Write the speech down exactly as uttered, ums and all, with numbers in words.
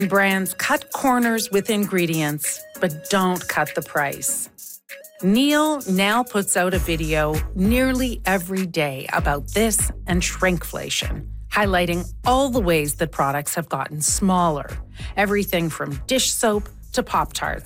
Brands cut corners with ingredients, but don't cut the price. Neil now puts out a video nearly every day about this and shrinkflation, highlighting all the ways that products have gotten smaller. Everything from dish soap to Pop-Tarts.